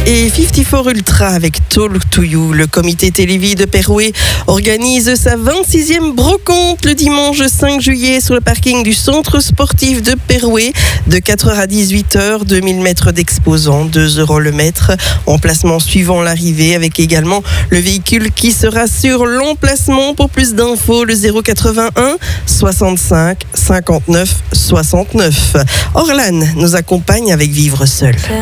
et 54 Ultra avec Talk to You. Le comité Télévis de Perouet organise sa 26e brocante le dimanche 5 juillet sur le parking du centre sportif de Perouet de 4h à 18h, 2000 mètres d'exposants, 2 € le mètre, emplacement suivant l'arrivée avec également le véhicule qui sera sur l'emplacement. Pour plus d'infos, le 081 65 59 69. Orlan nous accompagne avec Vivre seul.